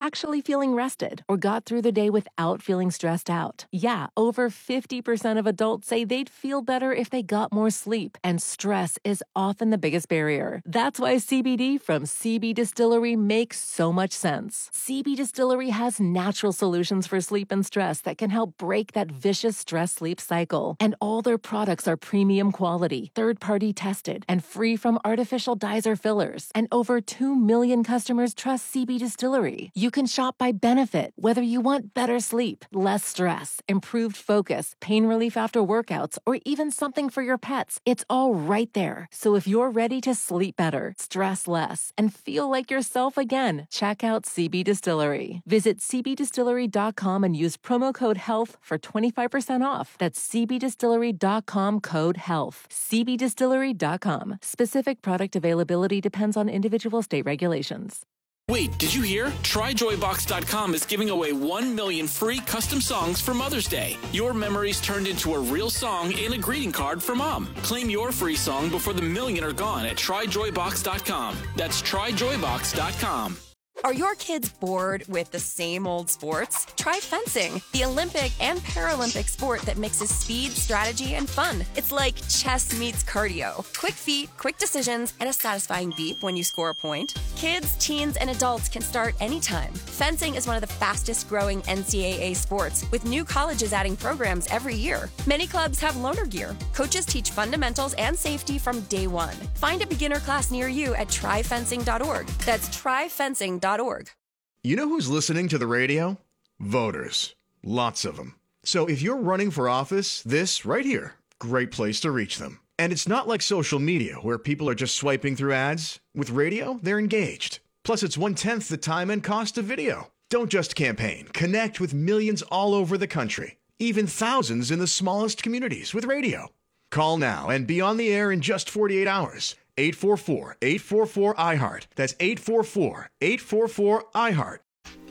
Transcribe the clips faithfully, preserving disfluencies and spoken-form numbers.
actually feeling rested or got through the day without feeling stressed out. Yeah, over fifty percent of adults say they'd feel better if they got more sleep, and stress is often the biggest barrier. That's why C B D from C B Distillery makes so much sense. C B Distillery has natural solutions for sleep and stress that can help break that vicious stress-sleep cycle. And all their products are premium quality, third-party tested, and free from artificial dyes or fillers. And over two million customers trust C B Distillery. You can shop by benefit, whether you want better sleep, less stress, improved focus, pain relief after workouts, or even something for your pets. It's all right there. So if you're ready to sleep better, stress less, and feel like yourself again, check out C B Distillery. Visit c b distillery dot com and use promo code HEALTH for twenty-five percent off. That's c b distillery dot com code HEALTH. c b distillery dot com. Specific product availability depends on individual state regulations. Wait, did you hear? try joy box dot com is giving away one million free custom songs for Mother's Day. Your memories turned into a real song and a greeting card for Mom. Claim your free song before the million are gone at try joy box dot com. That's try joy box dot com. Are your kids bored with the same old sports? Try fencing, the Olympic and Paralympic sport that mixes speed, strategy, and fun. It's like chess meets cardio. Quick feet, quick decisions, and a satisfying beep when you score a point. Kids, teens, and adults can start anytime. Fencing is one of the fastest growing N C double A sports, with new colleges adding programs every year. Many clubs have loaner gear. Coaches teach fundamentals and safety from day one. Find a beginner class near you at try fencing dot org. That's try fencing dot org. You know who's listening to the radio? Voters. Lots of them. So if you're running for office, this right here, great place to reach them. And it's not like social media where people are just swiping through ads. With radio, they're engaged. Plus, it's one-tenth the time and cost of video. Don't just campaign. Connect with millions all over the country, even thousands in the smallest communities with radio. Call now and be on the air in just forty-eight hours. eight four four, eight four four, I heart. That's eight four four, eight four four, I heart.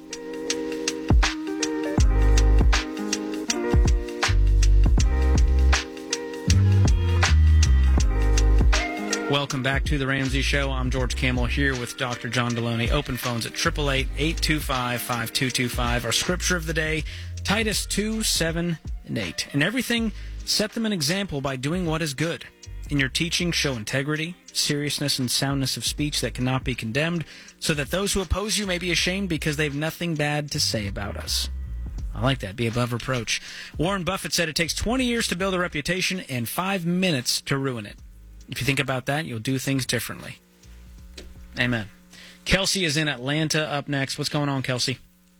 Welcome back to the Ramsey Show. I'm George Camel here with Doctor John Deloney. Open phones at eight eight eight, eight two five, five two two five. Our scripture of the day, Titus two, seven, and eight. In everything, set them an example by doing what is good. In your teaching, show integrity, seriousness, and soundness of speech that cannot be condemned, so that those who oppose you may be ashamed because they have nothing bad to say about us. I like that. Be above reproach. Warren Buffett said it takes twenty years to build a reputation and five minutes to ruin it. If you think about that, you'll do things differently. Amen. Kelsey is in Atlanta up next. What's going on, Kelsey?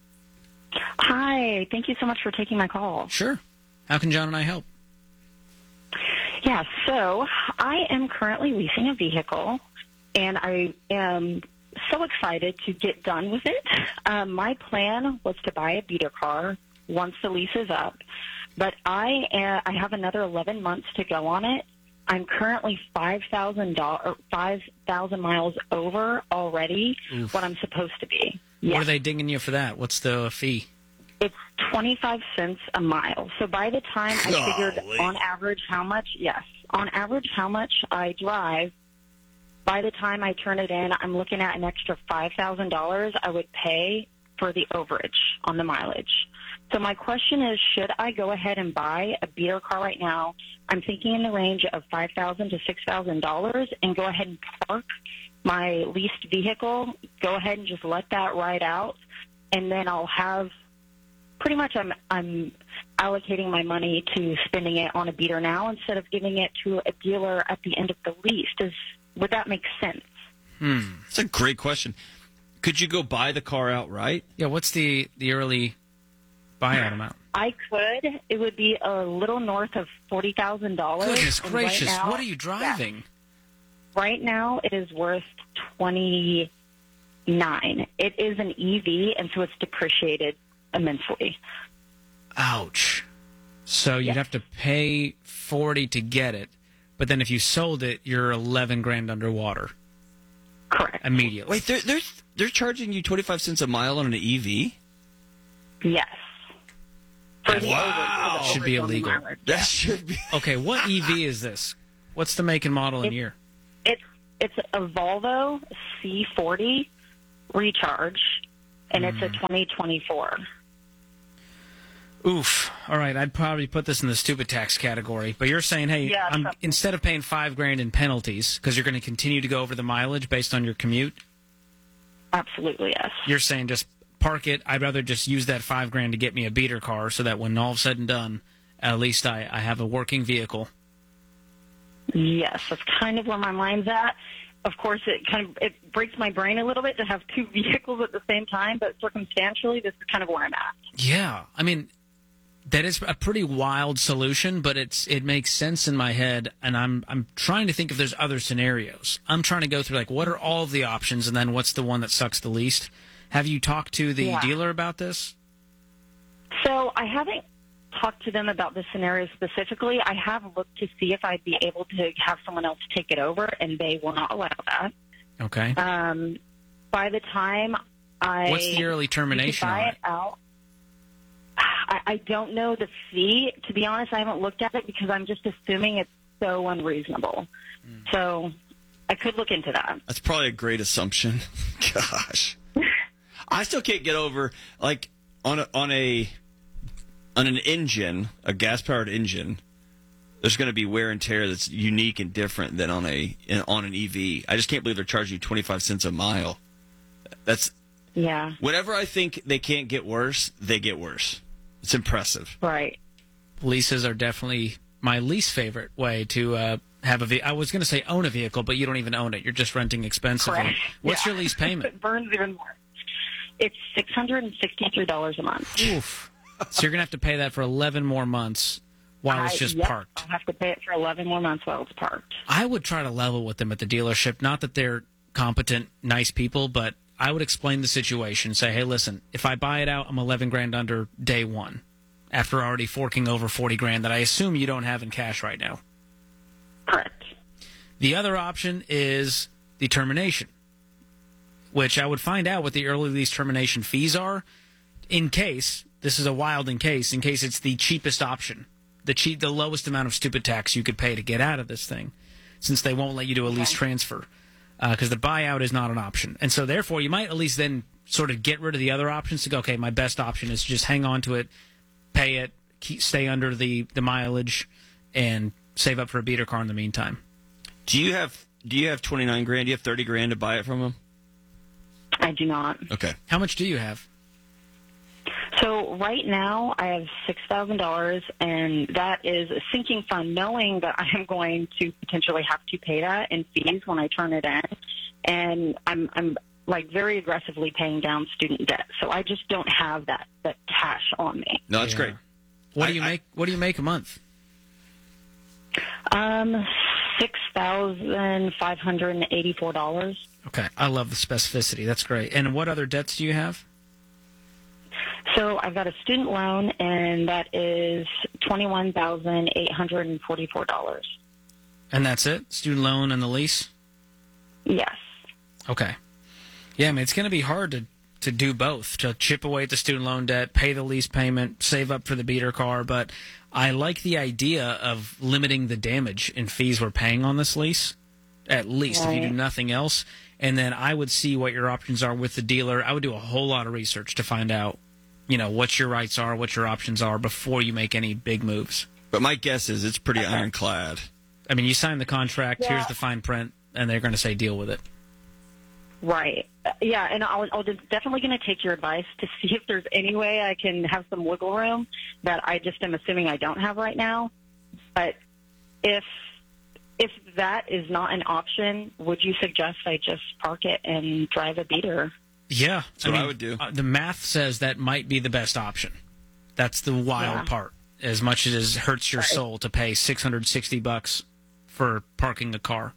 Hi. Thank you so much for taking my call. Sure. How can John and I help? Yeah, so I am currently leasing a vehicle, and I am so excited to get done with it. Um, my plan was to buy a beater car once the lease is up, but I uh, I have another eleven months to go on it. I'm currently five thousand dollars, five thousand miles over already Oof. What I'm supposed to be. What yes. are they dinging you for that? What's the fee? It's twenty-five cents a mile. So by the time I Golly. figured on average how much, yes, on average how much I drive, by the time I turn it in, I'm looking at an extra five thousand dollars I would pay for the overage on the mileage. So my question is, should I go ahead and buy a beater car right now? I'm thinking in the range of five thousand dollars to six thousand dollars and go ahead and park my leased vehicle, go ahead and just let that ride out, and then I'll have pretty much I'm I'm allocating my money to spending it on a beater now instead of giving it to a dealer at the end of the lease. Does would that make sense? Hmm, that's a great question. Could you go buy the car outright? Yeah, what's the, the early buyout amount? I could. It would be a little north of forty thousand dollars. Goodness gracious, right now, what are you driving? Yeah, right now, it is worth twenty nine. It is an E V, and so it's depreciated immensely. Ouch. So you'd yes. have to pay forty to get it, but then if you sold it, you're eleven grand underwater. Correct. Immediately. Wait, they're they're they're charging you twenty-five cents a mile on an E V? Yes. For the wow. over, That should be illegal. That should be. Okay, what E V is this? What's the make and model and it's, year? It's it's a Volvo C forty Recharge and it's a twenty twenty-four. Oof. All right, I'd probably put this in the stupid tax category. But you're saying, hey, Yeah, I'm, so- instead of paying five grand in penalties because you're going to continue to go over the mileage based on your commute, Absolutely, yes. you're saying just park it. I'd rather just use that five grand to get me a beater car so that when all said and done, at least I, I have a working vehicle. Yes, that's kind of where my mind's at. Of course, it kind of it breaks my brain a little bit to have two vehicles at the same time, but circumstantially, this is kind of where I'm at. Yeah, I mean, that is a pretty wild solution, but it's it makes sense in my head, and I'm I'm trying to think if there's other scenarios. I'm trying to go through like what are all of the options, and then what's the one that sucks the least. Have you talked to the Yeah. dealer about this? So I haven't talked to them about this scenario specifically. I have looked to see if I'd be able to have someone else take it over, and they will not allow that. Okay. Um, by the time I What's the early termination buy on it out, I, I don't know the fee. To be honest, I haven't looked at it because I'm just assuming it's so unreasonable. Mm. So I could look into that. That's probably a great assumption. Gosh, I still can't get over like on a, on a on an engine, a gas powered engine. There's going to be wear and tear that's unique and different than on a in, on an E V. I just can't believe they're charging you twenty-five cents a mile. That's Yeah, whenever I think they can't get worse, they get worse. It's impressive. right. Leases are definitely my least favorite way to uh, have a vehicle. I was going to say own a vehicle, but you don't even own it. You're just renting expensively. Correct. What's Yeah. your lease payment? It burns even more. It's six hundred and sixty-three dollars a month. Oof. So you're going to have to pay that for eleven more months while it's I- just yep, parked. I'll have to pay it for eleven more months while it's parked. I would try to level with them at the dealership. Not that they're competent, nice people, but I would explain the situation. Say, hey, listen, if I buy it out, I'm eleven grand under day one after already forking over forty grand that I assume you don't have in cash right now. Correct. The other option is the termination, which I would find out what the early lease termination fees are in case, this is a wild in case, in case it's the cheapest option, the cheap, the lowest amount of stupid tax you could pay to get out of this thing, since they won't let you do a lease transfer, because uh, the buyout is not an option. And so therefore, you might at least then sort of get rid of the other options to go, okay, my best option is to just hang on to it, pay it, keep, stay under the, the mileage, and save up for a beater car in the meantime. Do you have Do you have twenty-nine grand? Do you have thirty grand to buy it from them? I do not. Okay. How much do you have? So right now I have six thousand dollars, and that is a sinking fund, knowing that I am going to potentially have to pay that in fees when I turn it in, and I'm I'm like very aggressively paying down student debt. So I just don't have that that cash on me. No, that's Yeah. great. What I- do you I- make? What do you make a month? Um, six thousand five hundred and eighty-four dollars. Okay, I love the specificity. That's great. And what other debts do you have? So I've got a student loan, and that is twenty-one thousand eight hundred and forty-four dollars. And that's it? Student loan and the lease? Yes. Okay. Yeah, I mean, it's going to be hard to, to do both, to chip away at the student loan debt, pay the lease payment, save up for the beater car. But I like the idea of limiting the damage and fees we're paying on this lease, at least, if you do Right. nothing else. And then I would see what your options are with the dealer. I would do a whole lot of research to find out, you know, what your rights are, what your options are before you make any big moves. But my guess is it's pretty ironclad. I mean, you sign the contract, Yeah. here's the fine print, and they're going to say deal with it. Right. Uh, Yeah, and I'll, I'll just definitely going to take your advice to see if there's any way I can have some wiggle room that I just am assuming I don't have right now. But if if that is not an option, would you suggest I just park it and drive a beater? Yeah. That's what I would do. Uh, the math says that might be the best option. That's the wild Yeah. part. As much as it hurts your Right. soul to pay six hundred sixty bucks for parking a car.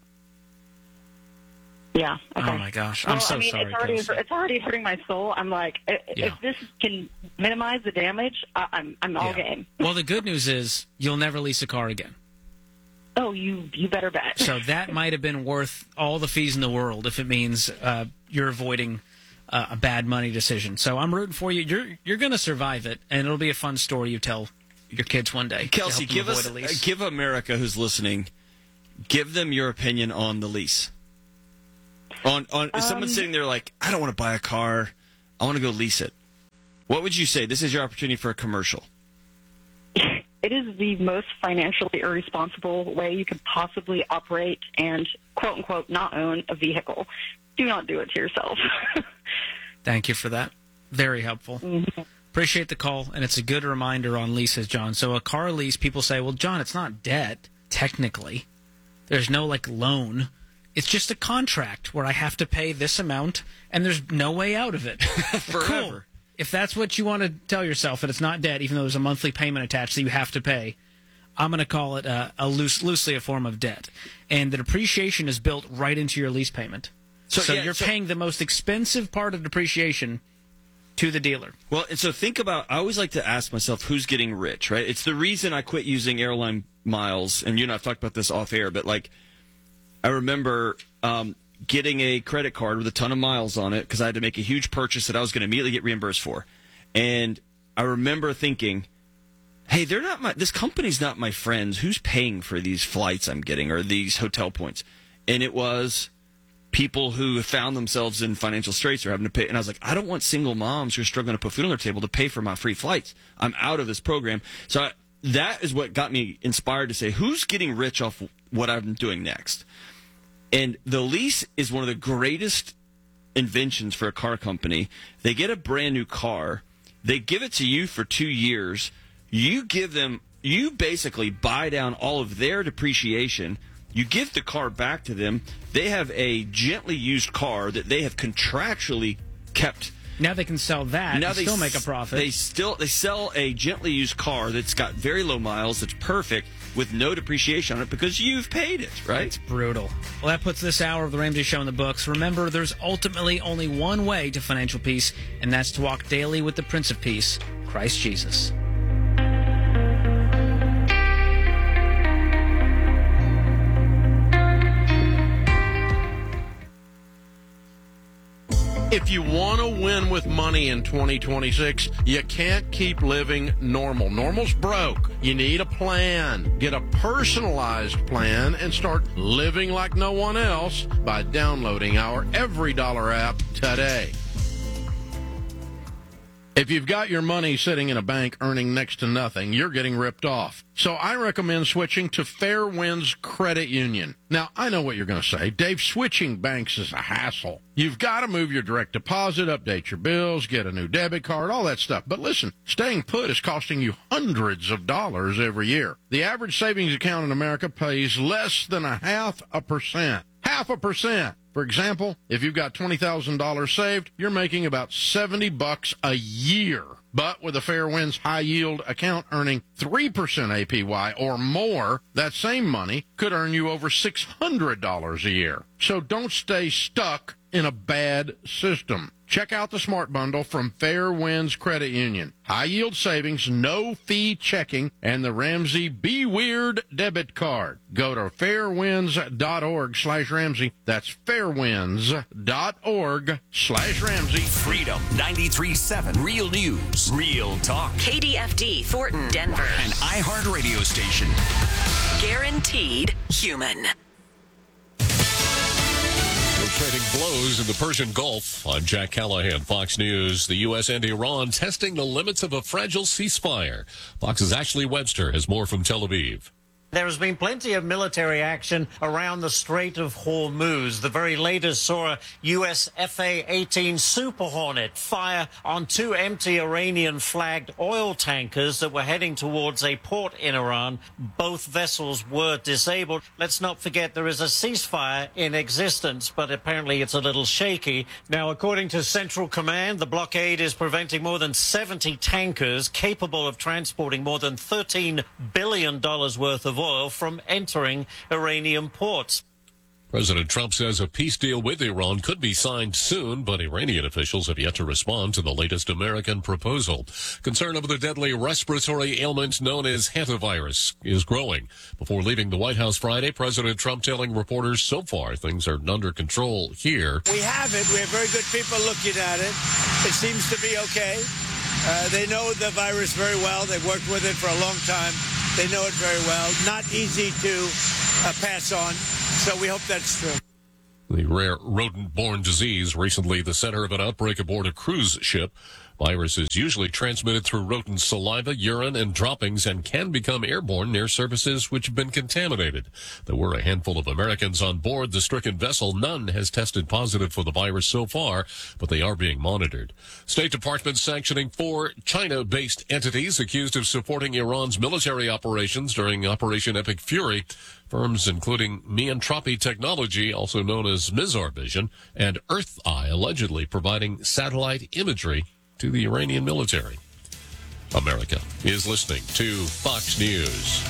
Yeah. Okay. Oh, my gosh. I'm Well, so I mean, sorry, It's already, Kelsey. it's already hurting my soul. I'm like, i- Yeah. if this can minimize the damage, I, I'm I'm all Yeah. game. Well, the good news is you'll never lease a car again. Oh, you you better bet. So that might have been worth all the fees in the world if it means uh, you're avoiding uh, a bad money decision. So I'm rooting for you. You're you're going to survive it, and it'll be a fun story you tell your kids one day. to Kelsey, help them give avoid us, a lease. uh, give America who's listening, give them your opinion on the lease. On, on, is someone Um, sitting there like, I don't want to buy a car. I want to go lease it. What would you say? This is your opportunity for a commercial. It is the most financially irresponsible way you could possibly operate and, quote unquote, not own a vehicle. Do not do it to yourself. Thank you for that. Very helpful. Mm-hmm. Appreciate the call, and it's a good reminder on leases, John. So a car lease, people say, well, John, it's not debt, technically. There's no, like, loan. It's just a contract where I have to pay this amount, and there's no way out of it. Forever. Cool. If that's what you want to tell yourself, that it's not debt, even though there's a monthly payment attached that you have to pay, I'm going to call it a, a loose, loosely a form of debt. And the depreciation is built right into your lease payment. So, so yeah, you're so, paying the most expensive part of depreciation to the dealer. Well, and so think about, I always like to ask myself, who's getting rich, right? It's the reason I quit using airline miles, and you and I have talked about this off air, but like, I remember um, getting a credit card with a ton of miles on it because I had to make a huge purchase that I was going to immediately get reimbursed for. And I remember thinking, hey, they're not my, this company's not my friends. Who's paying for these flights I'm getting or these hotel points? And it was people who found themselves in financial straits or having to pay. And I was like, I don't want single moms who are struggling to put food on their table to pay for my free flights. I'm out of this program. So I, that is what got me inspired to say, who's getting rich off what I'm doing next? And the lease is one of the greatest inventions for a car company. They get a brand new car. They give it to you for two years. You give them, you basically buy down all of their depreciation. You give the car back to them. They have a gently used car that they have contractually kept. Now they can sell that now and they still make a profit. They still they sell a gently used car that's got very low miles, that's perfect, with no depreciation on it because you've paid it, right? It's brutal. Well, that puts this hour of The Ramsey Show in the books. Remember, there's ultimately only one way to financial peace, and that's to walk daily with the Prince of Peace, Christ Jesus. If you want to win with money in twenty twenty-six, you can't keep living normal. Normal's broke. You need a plan. Get a personalized plan and start living like no one else by downloading our Every Dollar app today. If you've got your money sitting in a bank earning next to nothing, you're getting ripped off. So I recommend switching to Fairwinds Credit Union. Now, I know what you're going to say. Dave, switching banks is a hassle. You've got to move your direct deposit, update your bills, get a new debit card, all that stuff. But listen, staying put is costing you hundreds of dollars every year. The average savings account in America pays less than a half a percent. Half a percent. For example, if you've got twenty thousand dollars saved, you're making about seventy bucks a year. But with a Fairwinds high-yield account earning three percent A P Y or more, that same money could earn you over six hundred dollars a year. So don't stay stuck in a bad system. Check out the Smart Bundle from Fairwinds Credit Union. High-yield savings, no-fee checking, and the Ramsey Be Weird debit card. Go to fairwinds.org slash Ramsey. That's fairwinds.org slash Ramsey. Freedom ninety-three point seven. Real news. Real talk. K D F D, Thornton, Denver. An iHeart radio station. Guaranteed human. Trading blows in the Persian Gulf. I'm Jack Callahan, Fox News. The U S and Iran testing the limits of a fragile ceasefire. Fox's Ashley Webster has more from Tel Aviv. There has been plenty of military action around the Strait of Hormuz. The very latest saw a U S F A eighteen Super Hornet fire on two empty Iranian-flagged oil tankers that were heading towards a port in Iran. Both vessels were disabled. Let's not forget there is a ceasefire in existence, but apparently it's a little shaky. Now, according to Central Command, the blockade is preventing more than seventy tankers capable of transporting more than thirteen billion dollars worth of oil from entering Iranian ports. President Trump says a peace deal with Iran could be signed soon, but Iranian officials have yet to respond to the latest American proposal. Concern over the deadly respiratory ailment known as hantavirus is growing. Before leaving the White House Friday, President Trump telling reporters so far things are under control here. We have it. We have very good people looking at it. It seems to be okay. Uh, they know the virus very well. They've worked with it for a long time. They know it very well. Not easy to uh, pass on. So we hope that's true. the rare rodent-borne disease, recently the center of an outbreak aboard a cruise ship. Virus is usually transmitted through rodent saliva, urine, and droppings and can become airborne near surfaces which have been contaminated. There were a handful of Americans on board the stricken vessel. None has tested positive for the virus so far, but they are being monitored. State Department sanctioning four China-based entities accused of supporting Iran's military operations during Operation Epic Fury. Firms including Miantropi Technology, also known as Mizar Vision, and Earth Eye, allegedly providing satellite imagery to the Iranian military. America is listening to Fox News.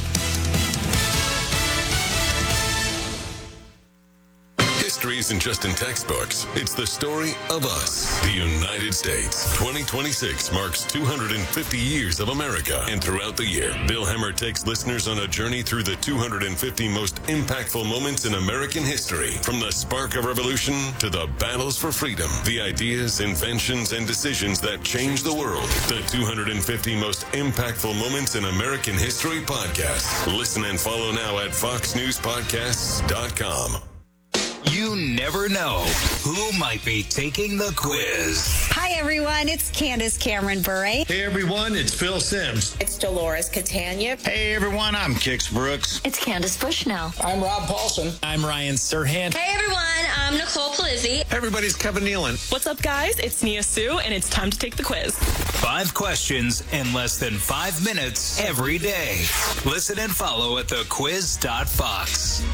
History isn't just in textbooks. It's the story of us, the United States. twenty twenty-six marks two hundred fifty years of America. And throughout the year, Bill Hemmer takes listeners on a journey through the two hundred fifty most impactful moments in American history. From the spark of revolution to the battles for freedom, the ideas, inventions, and decisions that changed the world. The two hundred fifty most impactful moments in American history podcast. Listen and follow now at fox news podcasts dot com. You never know who might be taking the quiz. Hi, everyone. It's Candace Cameron Bure. Hey, everyone. It's Phil Sims. It's Dolores Catania. Hey, everyone. I'm Kix Brooks. It's Candace Bushnell. I'm Rob Paulson. I'm Ryan Serhant. Hey, everyone. I'm Nicole Palizzi. Everybody's Kevin Nealon. What's up, guys? It's Nia Sue, and it's time to take the quiz. Five questions in less than five minutes every day. Listen and follow at the quiz dot fox.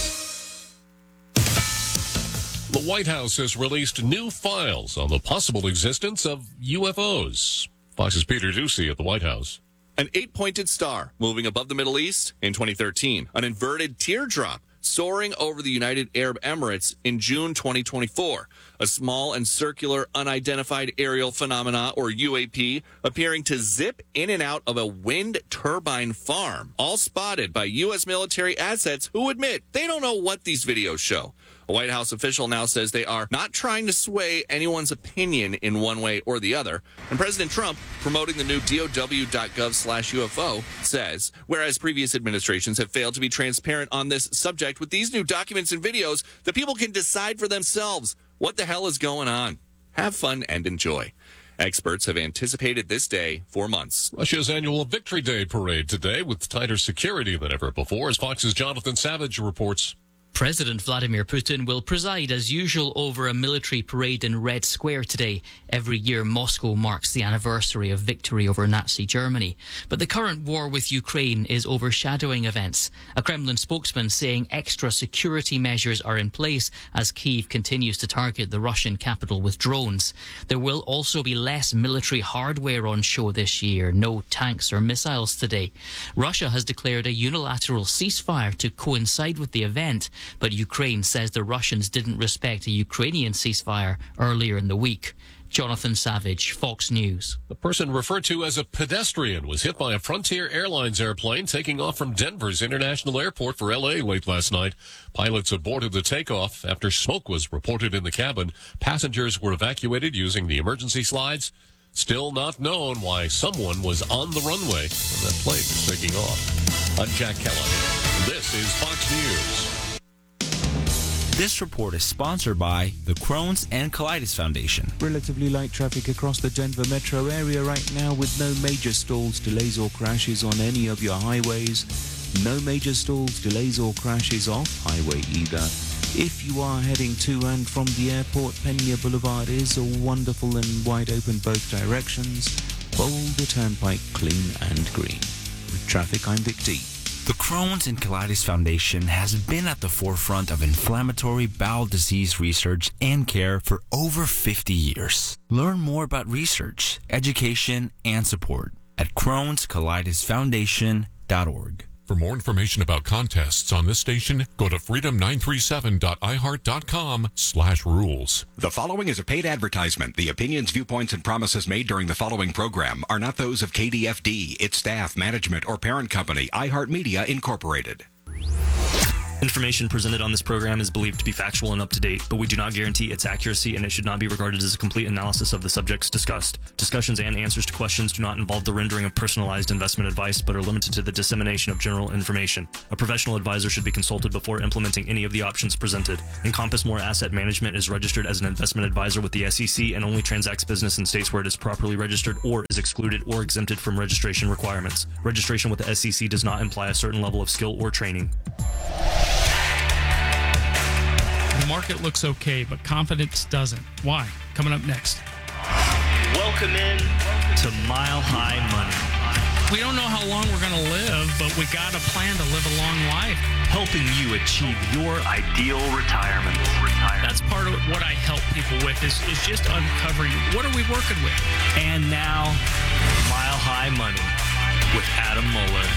The White House has released new files on the possible existence of U F Os. Fox's Peter Ducey at the White House. An eight-pointed star moving above the Middle East in twenty thirteen. An inverted teardrop soaring over the United Arab Emirates in June twenty twenty-four. A small and circular unidentified aerial phenomena, or U A P, appearing to zip in and out of a wind turbine farm. All spotted by U S military assets who admit they don't know what these videos show. A White House official now says they are not trying to sway anyone's opinion in one way or the other. And President Trump, promoting the new D O W dot gov slash U F O, says, whereas previous administrations have failed to be transparent on this subject, with these new documents and videos, the people can decide for themselves what the hell is going on. Have fun and enjoy. Experts have anticipated this day for months. Russia's annual Victory Day parade today with tighter security than ever before, as Fox's Jonathan Savage reports. President Vladimir Putin will preside as usual over a military parade in Red Square today. Every year, Moscow marks the anniversary of victory over Nazi Germany. But the current war with Ukraine is overshadowing events. A Kremlin spokesman saying extra security measures are in place as Kyiv continues to target the Russian capital with drones. There will also be less military hardware on show this year. No tanks or missiles today. Russia has declared a unilateral ceasefire to coincide with the event. But Ukraine says the Russians didn't respect a Ukrainian ceasefire earlier in the week. Jonathan Savage, Fox News. The person referred to as a pedestrian was hit by a Frontier Airlines airplane taking off from Denver's International Airport for L A late last night. Pilots aborted the takeoff after smoke was reported in the cabin. Passengers were evacuated using the emergency slides. Still not known why someone was on the runway when that plane was taking off. I'm Jack Kellogg. This is Fox News. This report is sponsored by the Crohn's and Colitis Foundation. Relatively light traffic across the Denver metro area right now with no major stalls, delays or crashes on any of your highways. No major stalls, delays or crashes off highway either. If you are heading to and from the airport, Pena Boulevard is wonderful and wide open both directions. Boulder Turnpike clean and green. With traffic, I'm Vic D. The Crohn's and Colitis Foundation has been at the forefront of inflammatory bowel disease research and care for over fifty years. Learn more about research, education, and support at crohns colitis foundation dot org. For more information about contests on this station, go to freedom nine three seven dot i heart dot com slash rules. The following is a paid advertisement. The opinions, viewpoints, and promises made during the following program are not those of K D F D, its staff, management, or parent company, iHeartMedia Incorporated. Information presented on this program is believed to be factual and up to date, but we do not guarantee its accuracy, and it should not be regarded as a complete analysis of the subjects discussed. Discussions and answers to questions do not involve the rendering of personalized investment advice, but are limited to the dissemination of general information. A professional advisor should be consulted before implementing any of the options presented. Encompass More Asset Management is registered as an investment advisor with the S E C and only transacts business in states where it is properly registered or is excluded or exempted from registration requirements. Registration with the S E C does not imply a certain level of skill or training. The market looks okay, but confidence doesn't. Why? Coming up next. Welcome in to Mile High Money. We don't know how long we're going to live, but we got a plan to live a long life. Helping you achieve your ideal retirement. That's part of what I help people with is, is just uncovering what are we working with. And now, Mile High Money with Adam Muller.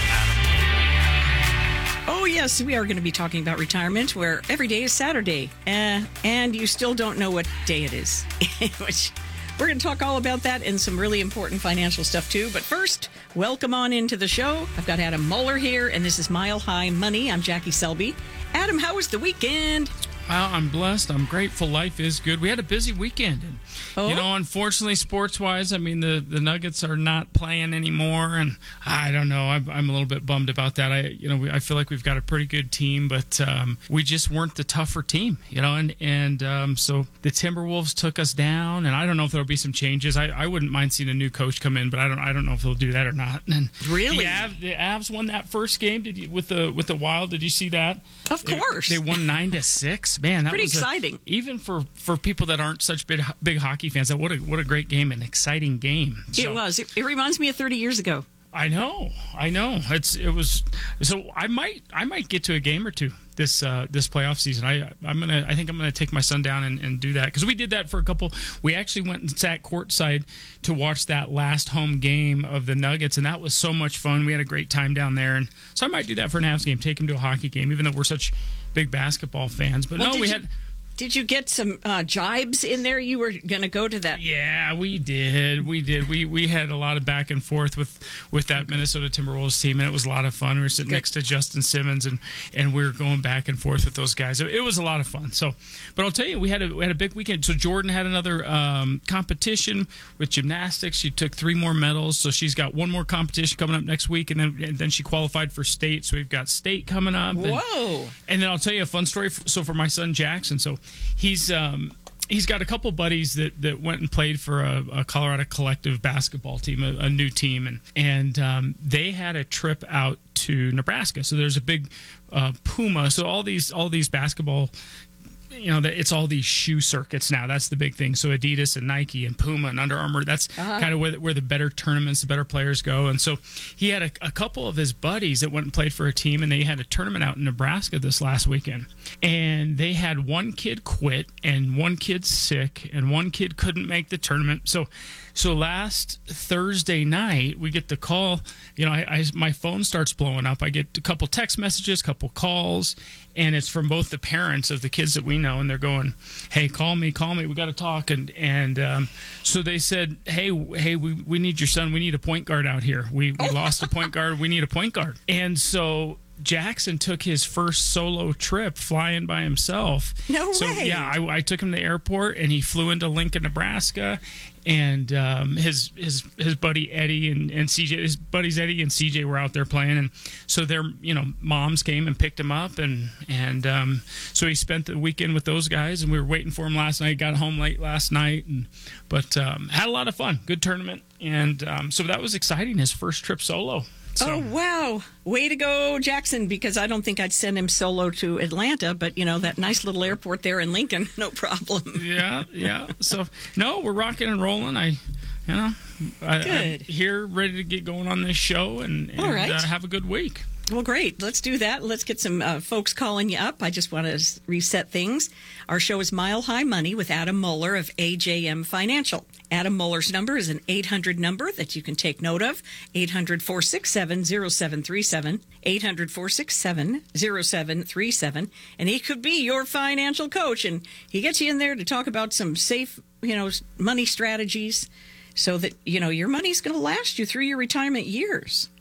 Oh, yes, we are going to be talking about retirement, where every day is Saturday, uh, and you still don't know what day it is. Which we're going to talk all about that and some really important financial stuff, too. But first, welcome on into the show. I've got Adam Muller here, and this is Mile High Money. I'm Jackie Selby. Adam, how was the weekend? Well, I'm blessed. I'm grateful. Life is good. We had a busy weekend. And, oh? You know, unfortunately, sports-wise, I mean, the, the Nuggets are not playing anymore, and I don't know. I'm, I'm a little bit bummed about that. I, you know, we, I feel like we've got a pretty good team, but um, we just weren't the tougher team, you know, and and um, so the Timberwolves took us down, and I don't know if there'll be some changes. I, I wouldn't mind seeing a new coach come in, but I don't I don't know if they'll do that or not. And really, the Avs, the Avs won that first game. Did you with the with the Wild? Did you see that? Of course, they, they won nine to six. Man, that pretty was exciting. A, even for, for people that aren't such big big hockey fans, that what a what a great game, an exciting game. So, it was. It, it reminds me of thirty years ago. I know, I know. It's it was. So I might I might get to a game or two this uh, this playoff season. I I'm gonna I think I'm gonna take my son down and, and do that, because we did that for a couple. We actually went and sat courtside to watch that last home game of the Nuggets, and that was so much fun. We had a great time down there, and so I might do that for an Avs game. Take him to a hockey game, even though we're such big basketball fans. But well, no, we you- had. Did you get some uh, jibes in there? You were going to go to that. Yeah, we did. We did. We we had a lot of back and forth with, with that Minnesota Timberwolves team, and it was a lot of fun. We were sitting Good. next to Justin Simmons, and, and we were going back and forth with those guys. It, it was a lot of fun. So, but I'll tell you, we had a we had a big weekend. So Jordan had another um, competition with gymnastics. She took three more medals, so she's got one more competition coming up next week, and then and then she qualified for state. So we've got state coming up. And, Whoa! And then I'll tell you a fun story. So for my son Jackson, so he's um, he's got a couple buddies that, that went and played for a, a Colorado Collective basketball team, a, a new team, and and um, they had a trip out to Nebraska. So there's a big uh, Puma. So all these all these basketball. You know, it's all these shoe circuits now. That's the big thing. So Adidas and Nike and Puma and Under Armour, that's uh-huh. kind of where, where the better tournaments, the better players go. And so he had a, a couple of his buddies that went and played for a team, and they had a tournament out in Nebraska this last weekend. And they had one kid quit, and one kid sick, and one kid couldn't make the tournament. So so last Thursday night, we get the call. You know, I, I my phone starts blowing up. I get a couple text messages, a couple calls, and it's from both the parents of the kids that we know, and they're going, "Hey, call me, call me. We got to talk." And and um, so they said, "Hey, hey, we, we need your son. We need a point guard out here. We we lost a point guard. We need a point guard." And so Jackson took his first solo trip flying by himself. No so, way. Yeah, I, I took him to the airport, and he flew into Lincoln, Nebraska. And um, his his his buddy Eddie and, and C J, his buddies Eddie and C J were out there playing, and so their you know moms came and picked him up, and and um, so he spent the weekend with those guys, and we were waiting for him last night. Got home late last night, and but um, had a lot of fun, good tournament, and um, so that was exciting. His first trip solo. So. Oh, wow. Way to go, Jackson, because I don't think I'd send him solo to Atlanta, but, you know, that nice little airport there in Lincoln, no problem. Yeah, yeah. So, no, we're rocking and rolling. I, you know, I, I'm here ready to get going on this show and, and All right. uh, have a good week. Well, great. Let's do that. Let's get some uh, folks calling you up. I just want to reset things. Our show is Mile High Money with Adam Muller of A J M Financial. Adam Muller's number is an eight hundred number that you can take note of, eight hundred, four six seven, zero seven three seven, eight hundred, four six seven, zero seven three seven, and he could be your financial coach, and he gets you in there to talk about some safe, you know, money strategies so that, you know, your money's going to last you through your retirement years.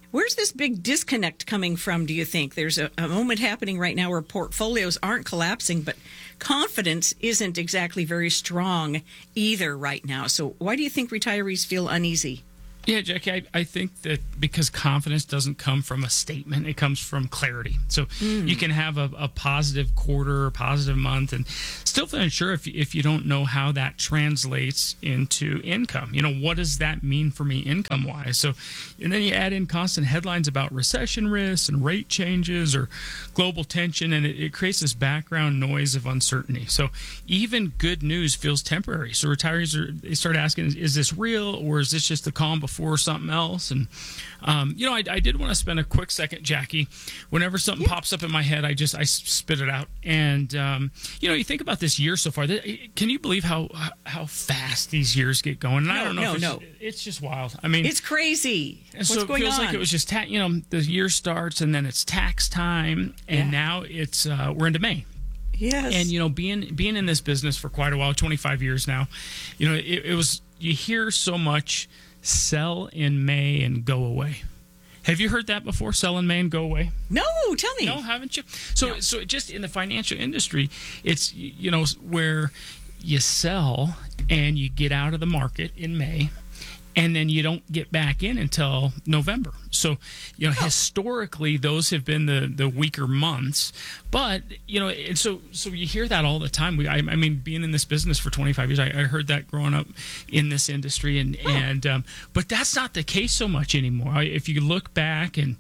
Where's this big disconnect coming from, do you think? There's a, a moment happening right now where portfolios aren't collapsing, but confidence isn't exactly very strong either right now. So why do you think retirees feel uneasy? Yeah, Jackie, I, I think that because confidence doesn't come from a statement, it comes from clarity. So mm. you can have a, a positive quarter, a positive month, and still feel unsure if, if you don't know how that translates into income. You know, what does that mean for me income-wise? So, and then you add in constant headlines about recession risks and rate changes or global tension, and it, it creates this background noise of uncertainty. So even good news feels temporary. So retirees are, they start asking, is this real, or is this just the calm before for something else? And um, you know, I, I did want to spend a quick second, Jackie. Whenever something yeah. pops up in my head, I just I spit it out. And um, you know, you think about this year so far. Can you believe how how fast these years get going? And no, I don't know. No, if it's, no, it's just wild. I mean, it's crazy. And What's so going it feels on? like it was just ta- you know, the year starts and then it's tax time, and yeah. now it's uh, we're into May. Yes. And you know, being being in this business for quite a while, twenty-five years now, you know, it, it was you hear so much. Sell in May and go away. Have you heard that before? Sell in May and go away? No, tell me. No, haven't you? So, no. so just in the financial industry, it's, you know, where you sell and you get out of the market in May, and then you don't get back in until November. So, you know, oh. historically, those have been the, the weaker months. But, you know, and so so you hear that all the time. We, I, I mean, being in this business for twenty-five years, I, I heard that growing up in this industry. And, oh. and um, but that's not the case so much anymore. I, if you look back and,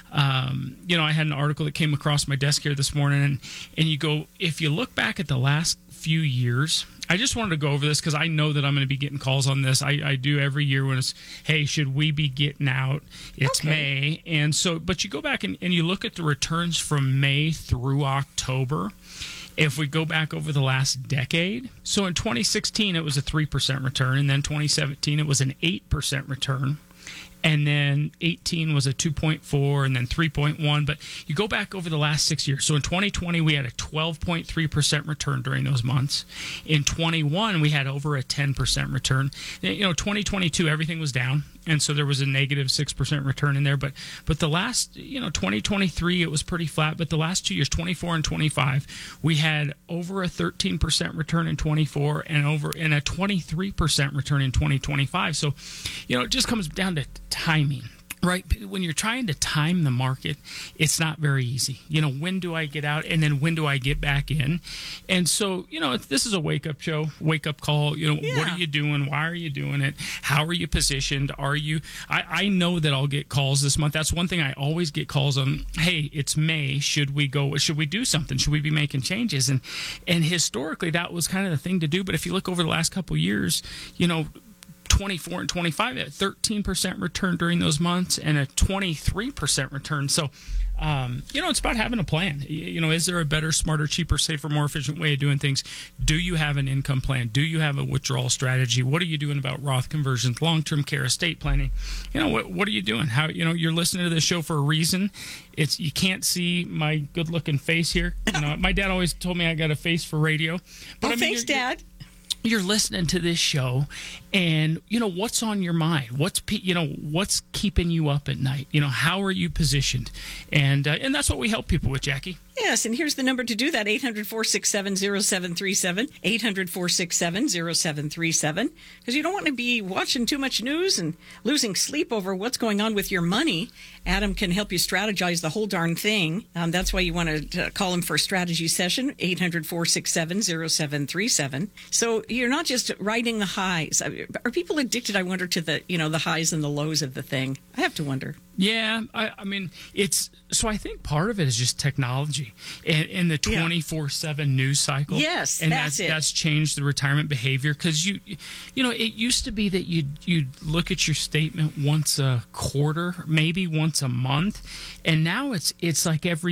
um, you know, I had an article that came across my desk here this morning, and, and you go, if you look back at the last few years, I just wanted to go over this because I know that I'm going to be getting calls on this. I, I do every year when it's, hey, should we be getting out? It's okay. May. And so, but you go back and, and you look at the returns from May through October. If we go back over the last decade, so in twenty sixteen, it was a three percent return. And then twenty seventeen, it was an eight percent return. And then eighteen was a two point four, and then three point one. But you go back over the last six years. So in twenty twenty, we had a twelve point three percent return during those months. In twenty-one, we had over a ten percent return. You know, twenty twenty-two, everything was down. And so there was a negative six percent return in there. But but the last, you know, twenty twenty-three, it was pretty flat. But the last two years, twenty-four and twenty-five, we had over a thirteen percent return in twenty-four and over and a twenty-three percent return in twenty twenty-five. So, you know, it just comes down to timing. Right? When you're trying to time the market, it's not very easy. You know, when do I get out, and then when do I get back in? And so, you know, it's, this is a wake-up show, wake-up call. You know, yeah. What are you doing? Why are you doing it? How are you positioned? Are you I, I know that I'll get calls this month. That's one thing I always get calls on. Hey, it's May. Should we go? Should we do something? Should we be making changes? And and historically, that was kind of the thing to do. But if you look over the last couple of years, you know, twenty-four and twenty-five at thirteen percent return during those months and a twenty-three percent return. So, um, you know, it's about having a plan. You know, is there a better, smarter, cheaper, safer, more efficient way of doing things? Do you have an income plan? Do you have a withdrawal strategy? What are you doing about Roth conversions, long-term care, estate planning? You know, what what are you doing? How, you know, you're listening to this show for a reason. It's, you can't see my good-looking face here. You know, my dad always told me I got a face for radio. But, oh, I mean, thanks, Dad. You're listening to this show, and you know what's on your mind. What's you know what's keeping you up at night. You know, how are you positioned, and uh, and that's what we help people with, Jackie. Yes, and here's the number to do that: eight hundred, four six seven, zero seven three seven, eight hundred, four six seven, zero seven three seven. Because you don't want to be watching too much news and losing sleep over what's going on with your money. Adam can help you strategize the whole darn thing. Um, that's why you want to call him for a strategy session, eight hundred, four six seven, zero seven three seven. So you're not just riding the highs. Are people addicted, I wonder, to the, you know, the highs and the lows of the thing? I have to wonder. Yeah, I, I mean, it's, so I think part of it is just technology and, and the twenty-four seven news cycle. Yes, and that's, that's it. That's changed the retirement behavior, because you, you know, it used to be that you'd, you'd look at your statement once a quarter, maybe once a month, and now it's it's like every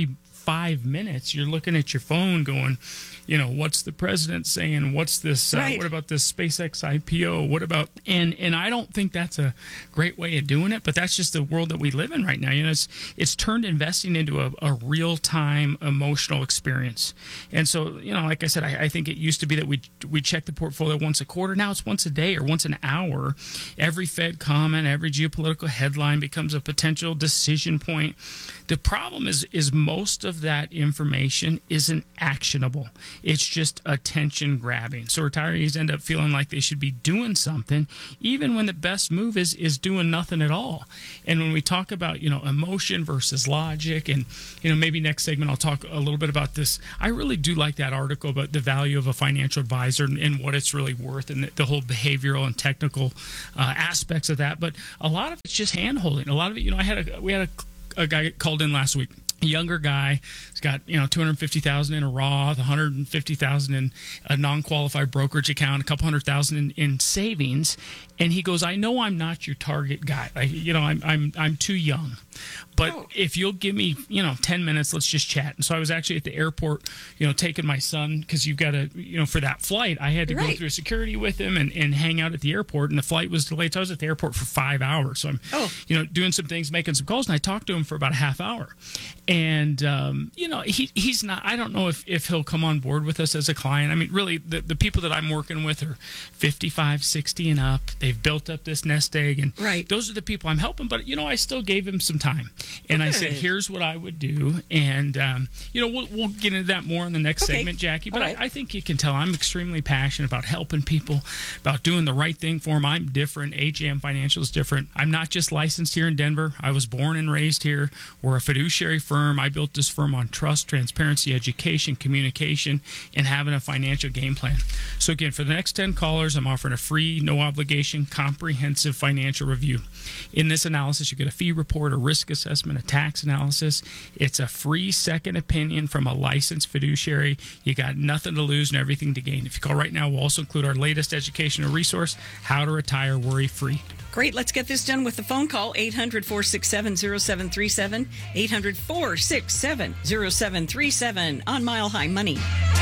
five minutes, you're looking at your phone going, you know, what's the president saying? What's this? Uh, Right. What about this SpaceX I P O? What about? And and I don't think that's a great way of doing it, but that's just the world that we live in right now. You know, it's it's turned investing into a, a real time emotional experience. And so, you know, like I said, I, I think it used to be that we we check the portfolio once a quarter. Now it's once a day or once an hour. Every Fed comment, every geopolitical headline becomes a potential decision point. The problem is is most of that information isn't actionable. It's just attention grabbing. So retirees end up feeling like they should be doing something, even when the best move is is doing nothing at all. And when we talk about, you know, emotion versus logic, and, you know, maybe next segment I'll talk a little bit about this. I really do like that article about the value of a financial advisor and, and what it's really worth, and the, the whole behavioral and technical uh, aspects of that. But a lot of it's just hand holding. A lot of it, you know, I had a we had a, a guy called in last week. A younger guy. He's got, you know, two hundred fifty thousand in a Roth, one hundred fifty thousand in a non-qualified brokerage account, a couple hundred thousand in, in savings. And he goes, I know I'm not your target guy. I, you know, I'm I'm I'm too young. But oh. if you'll give me, you know, ten minutes, let's just chat. And so I was actually at the airport, you know, taking my son, because you've got to, you know, for that flight, I had to right. go through security with him and, and hang out at the airport. And the flight was delayed. So I was at the airport for five hours. So I'm, oh. you know, doing some things, making some calls. And I talked to him for about a half hour. And, um, you know, he he's not, I don't know if, if he'll come on board with us as a client. I mean, really, the, the people that I'm working with are fifty-five, sixty and up. They've built up this nest egg. And right. those are the people I'm helping. But, you know, I still gave him some time. And okay. I said, here's what I would do. And, um, you know, we'll, we'll get into that more in the next okay. segment, Jackie. But right. I, I think you can tell I'm extremely passionate about helping people, about doing the right thing for them. I'm different. A J M Financial is different. I'm not just licensed here in Denver. I was born and raised here. We're a fiduciary firm. I built this firm on trust, transparency, education, communication, and having a financial game plan. So, again, for the next ten callers, I'm offering a free, no obligation, comprehensive financial review. In this analysis, you get a fee report, a risk assessment, a tax analysis. It's a free second opinion from a licensed fiduciary. You got nothing to lose and everything to gain. If you call right now, we'll also include our latest educational resource, How to Retire Worry-Free. Great. Let's get this done with the phone call, eight hundred, four six seven, zero seven three seven, eight hundred, four six seven, zero seven three seven on Mile High Money.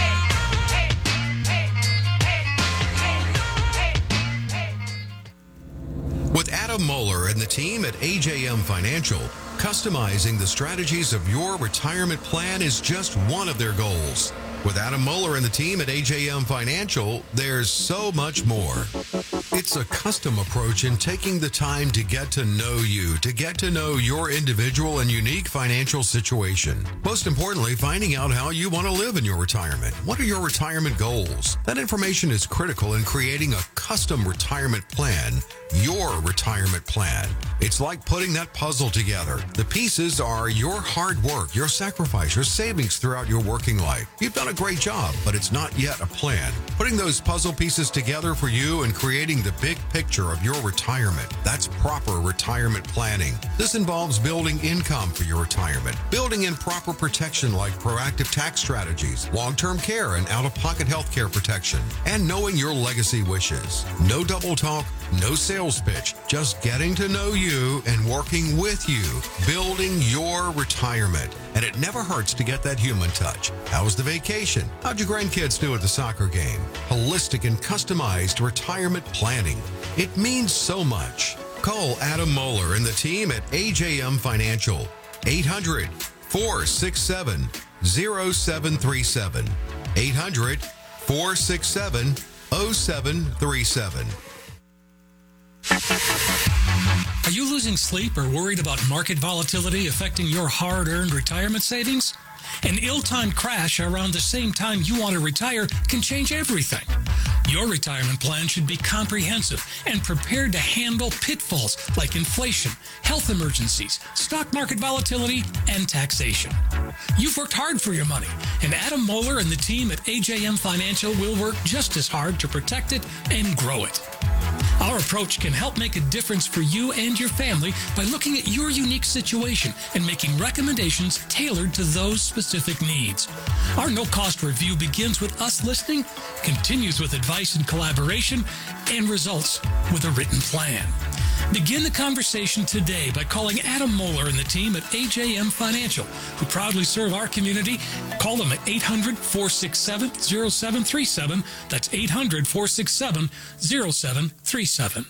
With Adam Moeller and the team at A J M Financial, customizing the strategies of your retirement plan is just one of their goals. With Adam Moeller and the team at A J M Financial, there's so much more. It's a custom approach in taking the time to get to know you, to get to know your individual and unique financial situation. Most importantly, finding out how you want to live in your retirement. What are your retirement goals? That information is critical in creating a custom retirement plan, your retirement plan. It's like putting that puzzle together. The pieces are your hard work, your sacrifice, your savings throughout your working life. You've done a great job, but it's not yet a plan. Putting those puzzle pieces together for you and creating the big picture of your retirement. That's proper retirement planning. This involves building income for your retirement, building in proper protection like proactive tax strategies, long-term care and out-of-pocket health care protection, and knowing your legacy wishes. No double talk, no sales pitch, just getting to know you and working with you, building your retirement. And it never hurts to get that human touch. How was the vacation? How'd your grandkids do at the soccer game? Holistic and customized retirement planning. It means so much. Call Adam Moeller and the team at A J M Financial. eight hundred, four six seven, zero seven three seven. eight hundred, four six seven, zero seven three seven. Are you losing sleep or worried about market volatility affecting your hard-earned retirement savings? An ill-timed crash around the same time you want to retire can change everything. Your retirement plan should be comprehensive and prepared to handle pitfalls like inflation, health emergencies, stock market volatility, and taxation. You've worked hard for your money, and Adam Moeller and the team at A J M Financial will work just as hard to protect it and grow it. Our approach can help make a difference for you and your family by looking at your unique situation and making recommendations tailored to those specific needs. Our no-cost review begins with us listening, continues with advice and collaboration, and results with a written plan. Begin the conversation today by calling Adam Moeller and the team at A J M Financial, who proudly serve our community. Call them at eight hundred, four six seven, zero seven three seven. That's eight hundred, four six seven, zero seven three seven.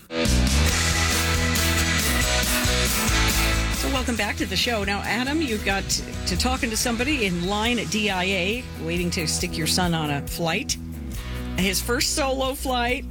So welcome back to the show. Now, Adam, you got to talking to somebody in line at D I A, waiting to stick your son on a flight. His first solo flight.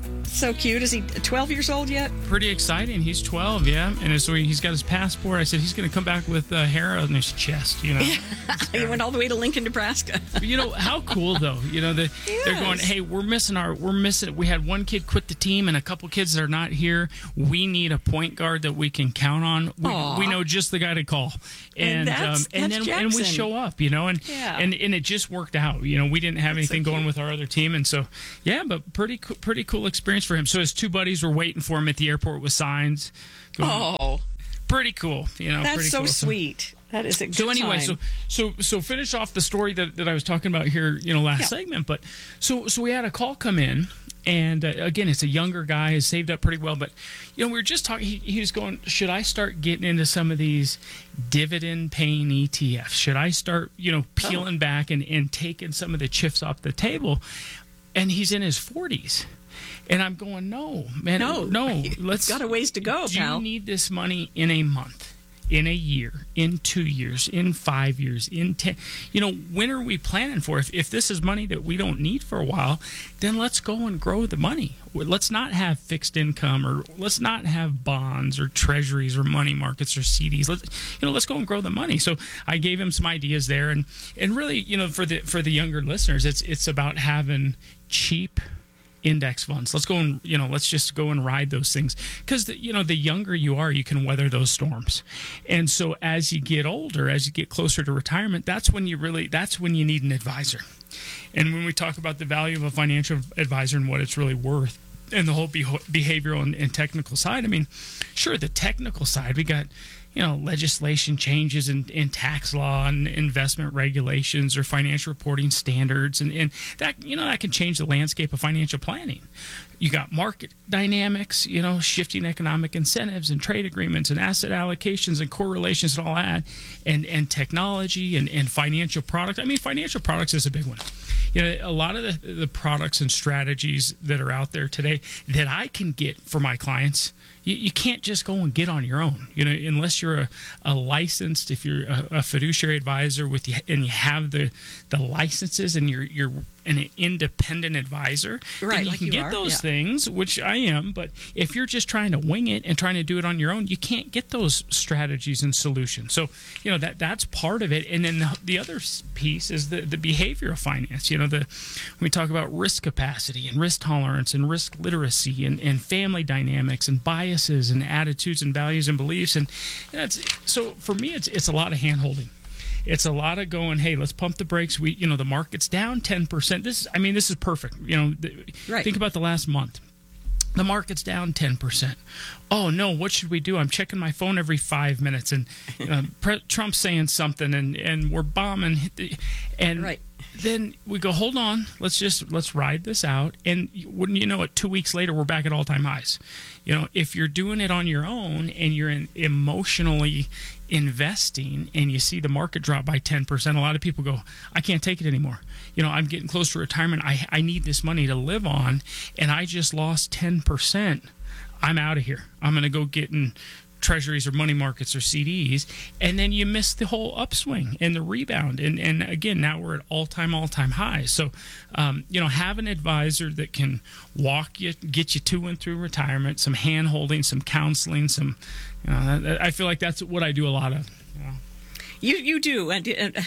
So cute. Is he twelve years old yet? Pretty exciting. He's twelve, yeah. And so he's got his passport. I said he's going to come back with uh, hair on his chest, you know. He went all the way to Lincoln, Nebraska. You know, how cool, though. You know, the, yes. They're going, hey, we're missing our, we're missing, we had one kid quit the team and a couple kids that are not here. We need a point guard that we can count on. We, we know just the guy to call. And And that's- um, and that's then and we Jackson. show up, you know, and, Yeah. and and it just worked out. You know, we didn't have That's so anything going cute. with our other team. And so, yeah, but pretty, co- pretty cool experience for him. So his two buddies were waiting for him at the airport with signs. Going, Oh, pretty cool. You know, that's pretty so cool. sweet. That is a good So anyway, time. so so so finish off the story that, that I was talking about here, you know, last Yeah. segment. But so so we had a call come in, and uh, again, it's a younger guy, has saved up pretty well. But you know, we were just talking. He, he was going, should I start getting into some of these dividend paying E T Fs? Should I start, you know, peeling back and and taking some of the chips off the table? And he's in his forties. And I'm going, no, man, No. no. Let's got a ways to go, do pal. you need this money in a month, in a year, in two years, in five years, in ten? You know, when are we planning for? If, if this is money that we don't need for a while, then let's go and grow the money. Let's not have fixed income, or let's not have bonds or treasuries or money markets or C Ds. Let's, you know, let's go and grow the money. So I gave him some ideas there, and and really, you know, for the for the younger listeners, it's it's about having cheap index funds. Let's go and, you know, let's just go and ride those things, because, you know, the younger you are, you can weather those storms. And so as you get older, as you get closer to retirement, that's when you really, that's when you need an advisor. And when we talk about the value of a financial advisor and what it's really worth, and the whole beho- behavioral and, and technical side, I mean, sure, the technical side, we got, you know, legislation changes in, in tax law and investment regulations or financial reporting standards. And, and that, you know, that can change the landscape of financial planning. You got market dynamics, you know, shifting economic incentives and trade agreements and asset allocations and correlations and all that, and, and technology and, and financial products. I mean, financial products is a big one. You know, a lot of the, the products and strategies that are out there today that I can get for my clients, you, you can't just go and get on your own, you know, unless you're a, a licensed, if you're a, a fiduciary advisor with you, and you have the, the licenses, and you're you're an independent advisor, Right, then you like can you get are, those yeah. things, which I am. But if you're just trying to wing it and trying to do it on your own, you can't get those strategies and solutions. So, you know, that that's part of it. And then the, the other piece is the, the behavioral finance. You know, the when we talk about risk capacity and risk tolerance and risk literacy and, and family dynamics and biases and attitudes and values and beliefs. And you know, it's, so for me, it's it's a lot of hand holding. It's a lot of going, hey, let's pump the brakes. We, you know, the market's down ten percent. This, is, I mean, this is perfect. You know, th- Right. think about the last month. The market's down ten percent. Oh, no, what should we do? I'm checking my phone every five minutes, and you know, Pre- Trump's saying something, and, and we're bombing. The, and Right. then we go, hold on, let's just, let's ride this out. And wouldn't you know it, two weeks later, we're back at all-time highs. You know, if you're doing it on your own and you're in emotionally investing and you see the market drop by ten percent, a lot of people go, I can't take it anymore. You know, I'm getting close to retirement. I, I need this money to live on, and I just lost ten percent. I'm out of here. I'm going to go get in treasuries or money markets or C Ds, and then you miss the whole upswing and the rebound. And and again, now we're at all-time, all-time highs. So, um, you know, have an advisor that can walk you, get you to and through retirement, some hand-holding, some counseling, some, you know, that, I feel like that's what I do a lot of. You know. You you do. And uh,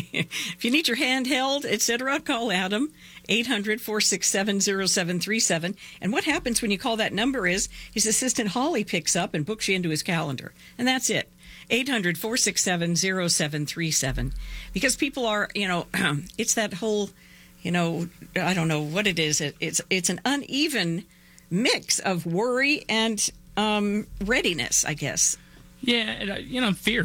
if you need your hand held, et cetera, call Adam, eight hundred, four six seven, zero seven three seven. And what happens when you call that number is his assistant Holly picks up and books you into his calendar. And that's it. eight hundred, four six seven, zero seven three seven. Because people are, you know, it's that whole, you know, I don't know what it is. It, it's, it's an uneven mix of worry and um, readiness, I guess. Yeah, and, uh, you know, fear.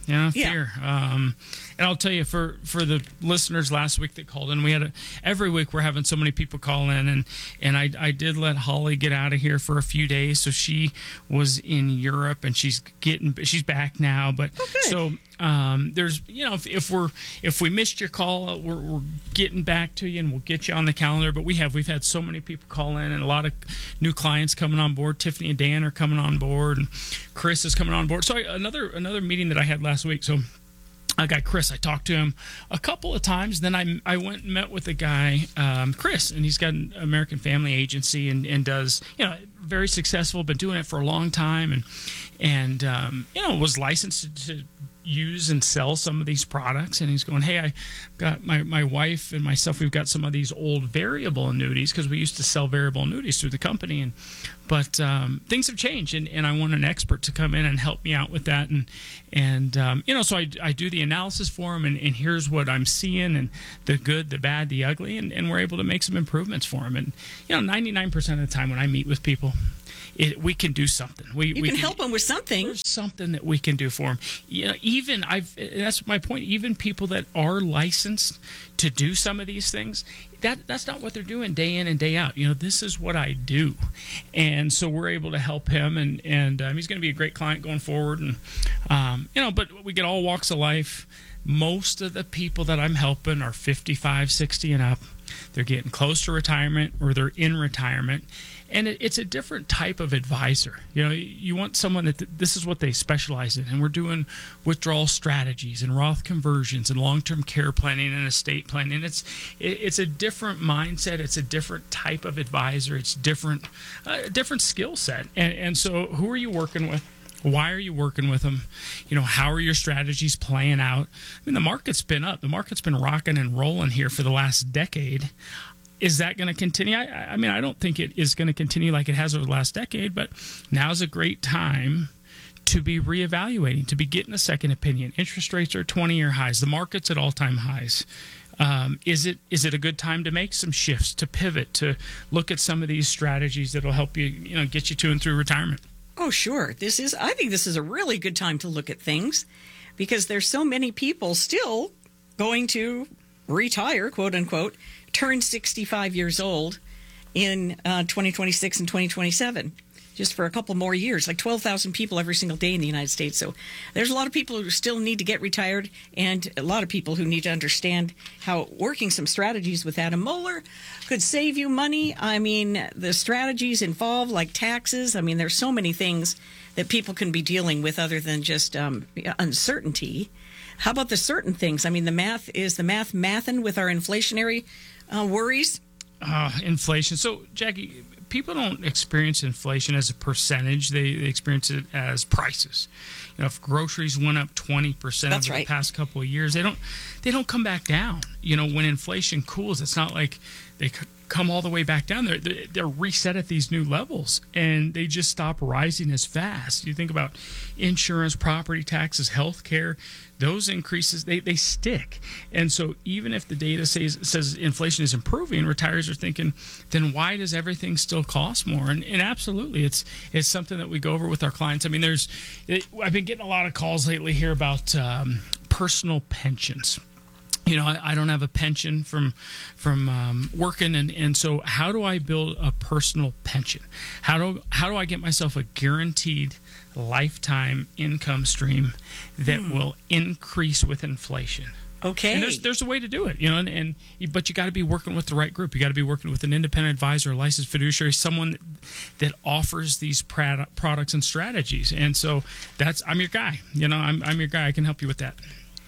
You know, Yeah. fear. Um, and I'll tell you, for, for the listeners last week that called in, we had a, every week we're having so many people call in, and and I I did let Holly get out of here for a few days, so she was in Europe and she's getting she's back now. But so um, there's you know if, if we're if we missed your call, we're, we're getting back to you and we'll get you on the calendar. But we have we've had so many people call in and a lot of new clients coming on board. Tiffany and Dan are coming on board, and Chris is coming on board. So I, another another meeting that I had last week. So. A guy, Chris, I talked to him a couple of times. Then I, I went and met with a guy, um, Chris, and he's got an American Family Agency and, and does, you know, very successful, been doing it for a long time, and, and um, you know, was licensed to, to use and sell some of these products. And he's going, hey, I got my, my wife and myself, we've got some of these old variable annuities because we used to sell variable annuities through the company. And But um, things have changed, and, and I want an expert to come in and help me out with that. And, and um, you know, so I, I do the analysis for him, and, and here's what I'm seeing, and the good, the bad, the ugly, and, and we're able to make some improvements for him. And, you know, ninety-nine percent of the time when I meet with people, It, we can do something. We, you we can help them with something. There's something that we can do for them. You know, even I've. That's my point. Even people that are licensed to do some of these things, that that's not what they're doing day in and day out. You know, this is what I do, and so we're able to help him, and and um, he's going to be a great client going forward. And um, you know, but we get all walks of life. Most of the people that I'm helping are fifty-five, sixty and up. They're getting close to retirement, or they're in retirement. And it, it's a different type of advisor. You know, you want someone that th- this is what they specialize in. And we're doing withdrawal strategies and Roth conversions and long-term care planning and estate planning. It's it, it's a different mindset. It's a different type of advisor. It's different, a uh, different skill set. And, and so who are you working with? Why are you working with them? You know, how are your strategies playing out? I mean, the market's been up. The market's been rocking and rolling here for the last decade. Is that going to continue? I, I mean, I don't think it is going to continue like it has over the last decade, but now's a great time to be reevaluating, to be getting a second opinion. Interest rates are twenty-year highs. The market's at all-time highs. Um, is it is it a good time to make some shifts, to pivot, to look at some of these strategies that will help you, you know, get you to and through retirement? Oh, sure. This is. I think this is a really good time to look at things because there's so many people still going to retire, quote unquote, turn sixty-five years old in uh, twenty twenty-six and twenty twenty-seven, just for a couple more years, like twelve thousand people every single day in the United States. So there's a lot of people who still need to get retired, and a lot of people who need to understand how working some strategies with Adam Moeller could save you money. I mean, the strategies involved, like taxes. I mean, there's so many things that people can be dealing with other than just um, uncertainty. How about the certain things? I mean, the math is the math mathin' with our inflationary uh, worries. Uh, inflation. So, Jackie, people don't experience inflation as a percentage. They, they experience it as prices. You know, if groceries went up twenty percent That's over right. the past couple of years, they don't they don't come back down. You know, when inflation cools, it's not like they c- come all the way back down. They're, they're they're reset at these new levels, and they just stop rising as fast. You think about insurance, property taxes, health care. Those increases, they, they stick. And so even if the data says says inflation is improving, retirees are thinking, then why does everything still cost more? And, and absolutely, it's it's something that we go over with our clients. I mean, there's it, I've been getting a lot of calls lately here about um, personal pensions. You know, I, I don't have a pension from from um, working, and, and so how do I build a personal pension? How do how do I get myself a guaranteed lifetime income stream that Hmm. will increase with inflation? Okay. And there's there's a way to do it, you know, and, and but you got to be working with the right group. You got to be working with an independent advisor, a licensed fiduciary, someone that, that offers these product, products and strategies. And so that's I'm your guy. You know, I'm I'm your guy. I can help you with that.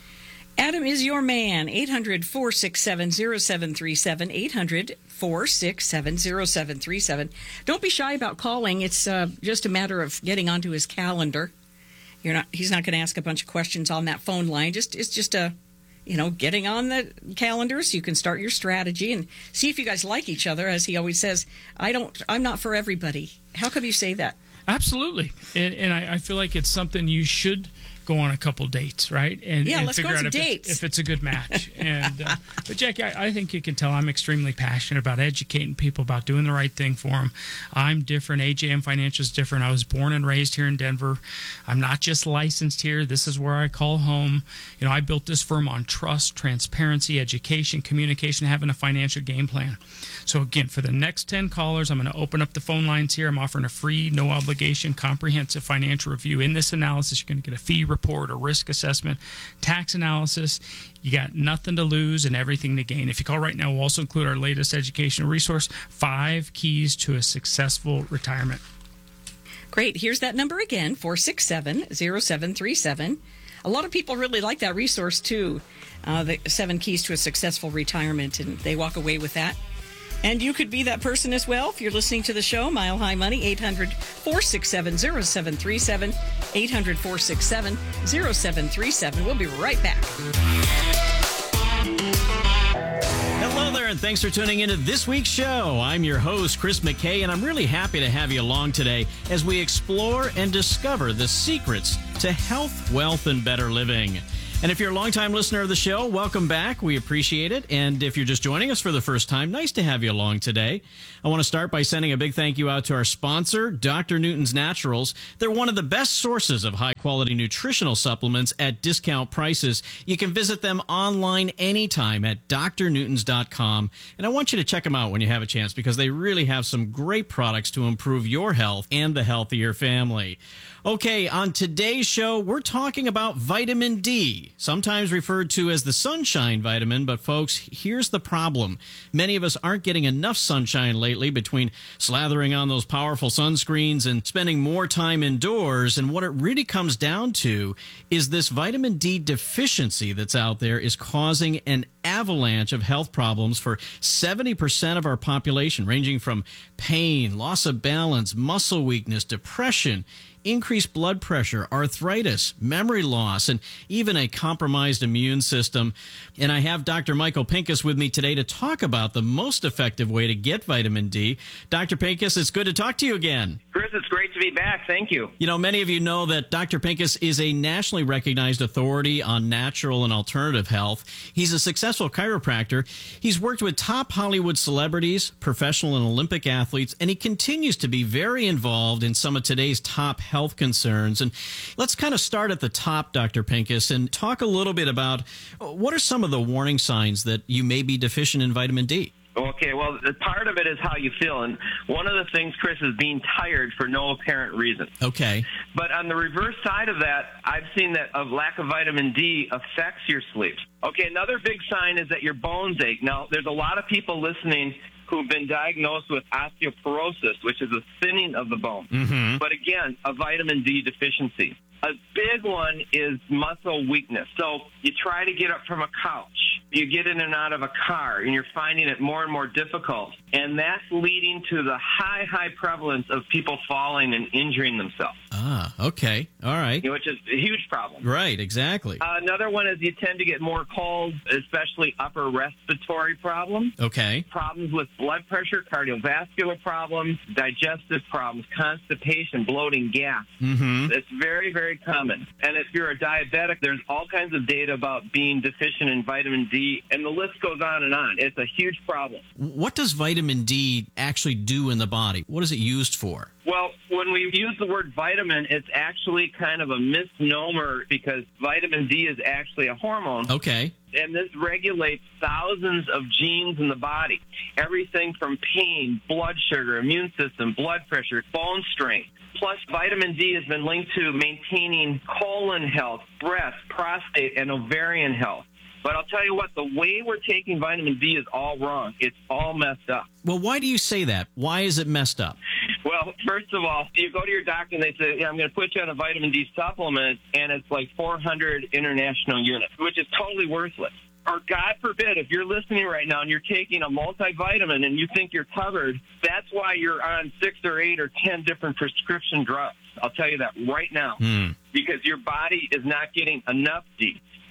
Adam is your man. eight hundred, four six seven, zero seven three seven. eight hundred, four six seven, zero seven three seven. Don't be shy about calling. It's uh, just a matter of getting onto his calendar. You're not. He's not going to ask a bunch of questions on that phone line. Just It's just a, you know, getting on the calendar so you can start your strategy and see if you guys like each other. As he always says, I don't. I'm not for everybody. How come you say that? Absolutely, and, and I, I feel like it's something you should go on a couple dates, right? And, Yeah, and let's go figure on out some if dates. It's, if it's a good match. and uh, But, Jackie, I, I think you can tell I'm extremely passionate about educating people about doing the right thing for them. I'm different. A J M Financial is different. I was born and raised here in Denver. I'm not just licensed here. This is where I call home. You know, I built this firm on trust, transparency, education, communication, having a financial game plan. So, again, for the next ten callers, I'm going to open up the phone lines here. I'm offering a free, no obligation, comprehensive financial review. In this analysis, you're going to get a fee report, a risk assessment, tax analysis. You got nothing to lose and everything to gain. If you call right now, we'll also include our latest educational resource, Five Keys to a Successful Retirement. Great. Here's that number again, four six seven, zero seven three seven. A lot of people really like that resource, too, uh, the Seven Keys to a Successful Retirement, and they walk away with that. And you could be that person as well if you're listening to the show. Mile High Money, eight hundred, four six seven, zero seven three seven, eight hundred, four six seven, zero seven three seven. We'll be right back. Hello there, and thanks for tuning into this week's show. I'm your host, Chris McKay, and I'm really happy to have you along today as we explore and discover the secrets to health, wealth, and better living. And if you're a longtime listener of the show, welcome back. We appreciate it. And if you're just joining us for the first time, nice to have you along today. I want to start by sending a big thank you out to our sponsor, Doctor Newton's Naturals. They're one of the best sources of high-quality nutritional supplements at discount prices. You can visit them online anytime at d r newtons dot com. And I want you to check them out when you have a chance because they really have some great products to improve your health and the healthier family. Okay, on today's show, we're talking about vitamin D, sometimes referred to as the sunshine vitamin, but folks, here's the problem. Many of us aren't getting enough sunshine lately between slathering on those powerful sunscreens and spending more time indoors, and what it really comes down to is this vitamin D deficiency that's out there is causing an avalanche of health problems for seventy percent of our population, ranging from pain, loss of balance, muscle weakness, depression, increased blood pressure, arthritis, memory loss, and even a compromised immune system. And I have Doctor Michael Pinkus with me today to talk about the most effective way to get vitamin D. Doctor Pinkus, it's good to talk to you again. Chris, it's great to be back. Thank you. You know, many of you know that Doctor Pinkus is a nationally recognized authority on natural and alternative health. He's a successful chiropractor. He's worked with top Hollywood celebrities, professional and Olympic athletes, and he continues to be very involved in some of today's top health concerns. And let's kind of start at the top, Doctor Pinkus, and talk a little bit about what are some of the warning signs that you may be deficient in vitamin D? Okay, well, the part of it is how you feel. And one of the things, Chris, is being tired for no apparent reason. Okay. But on the reverse side of that, I've seen that a lack of vitamin D affects your sleep. Okay, another big sign is that your bones ache. Now, there's a lot of people listening who've been diagnosed with osteoporosis, which is a thinning of the bone. Mm-hmm. But again, a vitamin D deficiency. A big one is muscle weakness. So you try to get up from a couch, you get in and out of a car, and you're finding it more and more difficult. And that's leading to the high, high prevalence of people falling and injuring themselves. Ah, okay. All right. Which is a huge problem. Right, exactly. Uh, another one is you tend to get more colds, especially upper respiratory problems. Okay. Problems with blood pressure, cardiovascular problems, digestive problems, constipation, bloating, gas. Mm-hmm. It's very, very common. And if you're a diabetic, there's all kinds of data about being deficient in vitamin D, and the list goes on and on. It's a huge problem. What does vitamin D actually do in the body? What is it used for? Well, when we use the word vitamin, it's actually kind of a misnomer because vitamin D is actually a hormone. Okay. And this regulates thousands of genes in the body. Everything from pain, blood sugar, immune system, blood pressure, bone strength. Plus, vitamin D has been linked to maintaining colon health, breast, prostate, and ovarian health. But I'll tell you what, the way we're taking vitamin D is all wrong. It's all messed up. Well, why do you say that? Why is it messed up? Well, first of all, you go to your doctor and they say, yeah, I'm going to put you on a vitamin D supplement, and it's like four hundred international units, which is totally worthless. Or God forbid, if you're listening right now and you're taking a multivitamin and you think you're covered, that's why you're on six or eight or ten different prescription drugs. I'll tell you that right now. Hmm. Because your body is not getting enough D.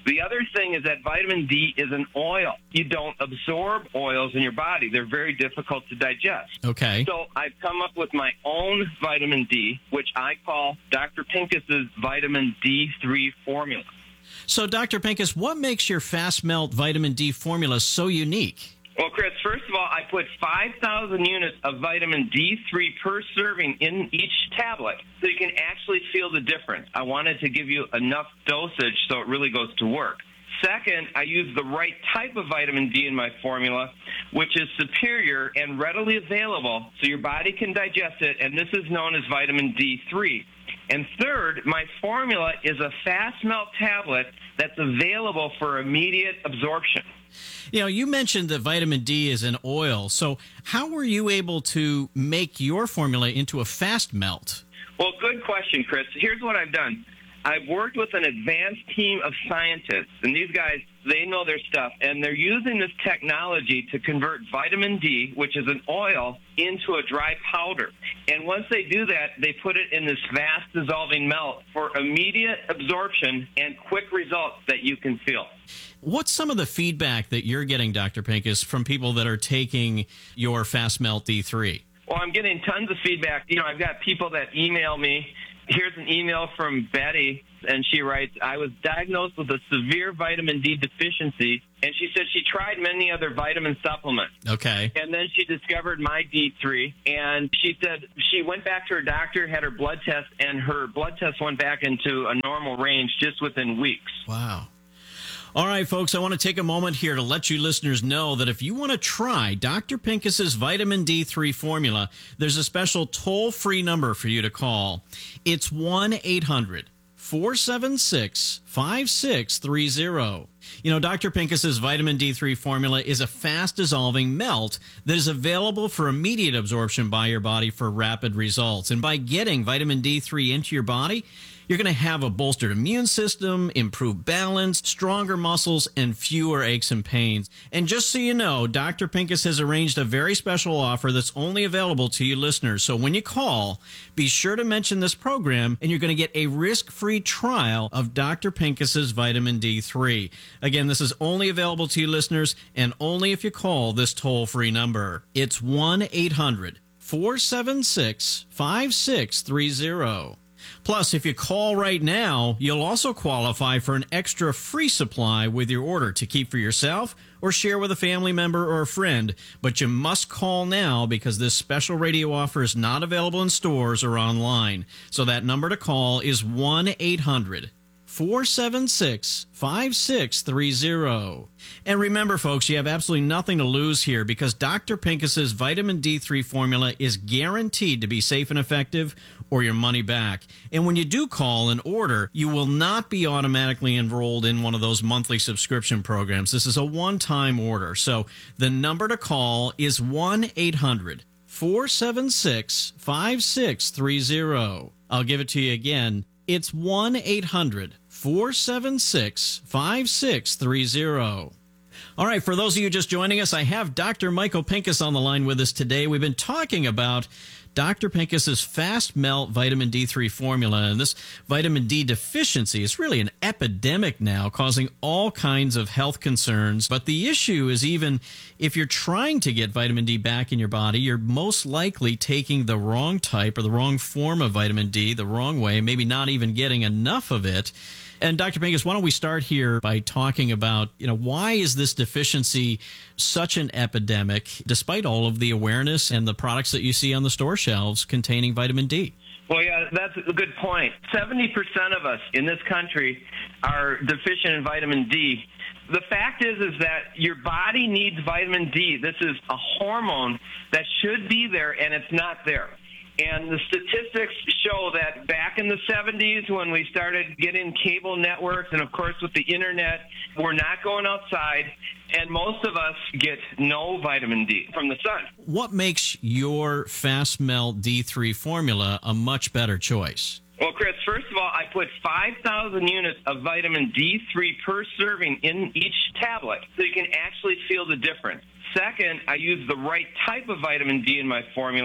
The other thing is that vitamin D is an oil. You don't absorb oils in your body. They're very difficult to digest. Okay. So I've come up with my own vitamin D, which I call Doctor Pincus's vitamin D three formula. So, Doctor Pincus, what makes your fast melt vitamin D formula so unique? Well, Chris, first of all, I put five thousand units of vitamin D three per serving in each tablet so you can actually feel the difference. I wanted to give you enough dosage so it really goes to work. Second, I use the right type of vitamin D in my formula, which is superior and readily available so your body can digest it, and this is known as vitamin D three. And third, my formula is a fast melt tablet that's available for immediate absorption. You know, you mentioned that vitamin D is an oil. So how were you able to make your formula into a fast melt? Well, good question, Chris. Here's what I've done. I've worked with an advanced team of scientists, and these guys, they know their stuff, and they're using this technology to convert vitamin D, which is an oil, into a dry powder. And once they do that, they put it in this fast dissolving melt for immediate absorption and quick results that you can feel. What's some of the feedback that you're getting, Doctor Pincus, from people that are taking your fast melt D three? Well, I'm getting tons of feedback. You know, I've got people that email me. Here's an email from Betty, and she writes, I was diagnosed with a severe vitamin D deficiency, and she said she tried many other vitamin supplements. Okay. And then she discovered my D three, and she said she went back to her doctor, had her blood test, and her blood test went back into a normal range just within weeks. Wow. All right, folks, I want to take a moment here to let you listeners know that if you want to try Doctor Pincus's vitamin D three formula, there's a special toll-free number for you to call. It's one eight hundred four seven six five six three zero. You know, Doctor Pincus's vitamin D three formula is a fast-dissolving melt that is available for immediate absorption by your body for rapid results. And by getting vitamin D three into your body, you're going to have a bolstered immune system, improved balance, stronger muscles, and fewer aches and pains. And just so you know, Doctor Pincus has arranged a very special offer that's only available to you listeners. So when you call, be sure to mention this program, and you're going to get a risk-free trial of Doctor Pincus's vitamin D three. Again, this is only available to you listeners, and only if you call this toll-free number. It's one eight hundred four seven six five six three zero. Plus, if you call right now, you'll also qualify for an extra free supply with your order to keep for yourself or share with a family member or a friend. But you must call now because this special radio offer is not available in stores or online. So that number to call is one eight hundred four seven six five six three zero. And remember, folks, you have absolutely nothing to lose here because Doctor Pincus's vitamin D three formula is guaranteed to be safe and effective or your money back. And when you do call and order, you will not be automatically enrolled in one of those monthly subscription programs. This is a one-time order. So the number to call is one eight hundred four seven six five six three zero. I'll give it to you again. It's one eight hundred four seven six five six three zero. All right, for those of you just joining us, I have Doctor Michael Pincus on the line with us today. We've been talking about Doctor Pincus's fast melt vitamin D three formula, and this vitamin D deficiency is really an epidemic now, causing all kinds of health concerns. But the issue is, even if you're trying to get vitamin D back in your body, you're most likely taking the wrong type or the wrong form of vitamin D the wrong way, maybe not even getting enough of it. And Doctor Pincus, why don't we start here by talking about, you know, why is this deficiency such an epidemic, despite all of the awareness and the products that you see on the store shelves containing vitamin D? Well, yeah, that's a good point. seventy percent of us in this country are deficient in vitamin D. The fact is, is that your body needs vitamin D. This is a hormone that should be there, and it's not there. And the statistics show that back in the seventies, when we started getting cable networks, and of course with the internet, we're not going outside, and most of us get no vitamin D from the sun. What makes your Fast Melt D three formula a much better choice? Well, Chris, first of all, I put five thousand units of vitamin D three per serving in each tablet, so you can actually feel the difference. Second, I use the right type of vitamin D in my formula,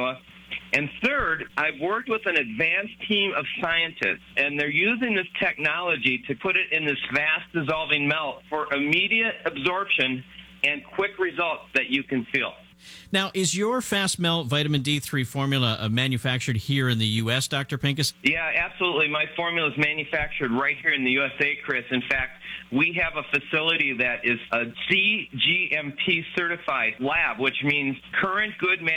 And third, I've worked with an advanced team of scientists, and they're using this technology to put it in this fast dissolving melt for immediate absorption and quick results that you can feel. Now, is your Fast Melt Vitamin D three formula uh, manufactured here in the U S, Doctor Pincus? Yeah, absolutely. My formula is manufactured right here in the U S A, Chris. In fact, we have a facility that is a C G M P certified lab, which means current good manufacturing